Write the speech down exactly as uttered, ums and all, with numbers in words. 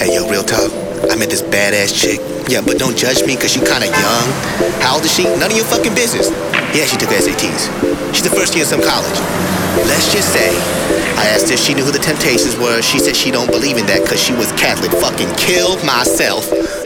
Hey, yo, real talk. I met this badass chick. Yeah, but don't judge me, cause she kinda young. How old is she? None of your fucking business. Yeah, she took her S A Ts. She's the first year in some college. Let's just say, I asked her if she knew who the Temptations were. She said she don't believe in that cause she was Catholic. Fucking kill myself.